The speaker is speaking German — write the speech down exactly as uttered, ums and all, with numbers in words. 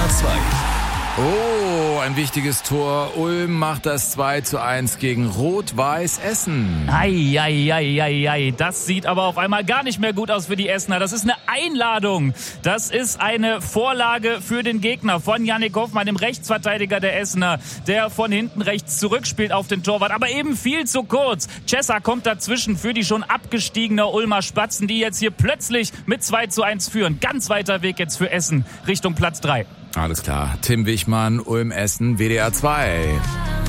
R zwei. Oh, ein wichtiges Tor. Ulm macht das zwei zu eins gegen Rot-Weiß Essen. Ei, ei, ei, ei, ei. Das sieht aber auf einmal gar nicht mehr gut aus für die Essener. Das ist eine Einladung. Das ist eine Vorlage für den Gegner von Yannick Hoffmann, dem Rechtsverteidiger der Essener, der von hinten rechts zurückspielt auf den Torwart. Aber eben viel zu kurz. Cessa kommt dazwischen für die schon abgestiegene Ulmer Spatzen, die jetzt hier plötzlich mit zwei zu eins führen. Ganz weiter Weg jetzt für Essen Richtung Platz drei. Alles klar. Tim Wichmann, Ulm Essen, W D R zwei.